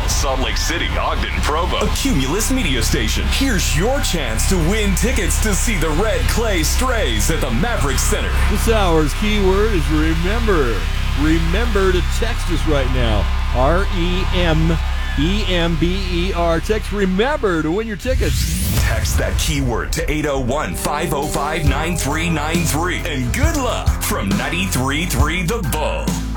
Glendale, Salt Lake City, Ogden, Provo. A Cumulus media station. Here's your chance to win tickets to see the Red Clay Strays at the Maverick Center. This hour's keyword is remember. Remember to text us right now. REMEMBER. Text remember to win your tickets. Text that keyword to 801-505-9393. And good luck from 93.3 The Bull.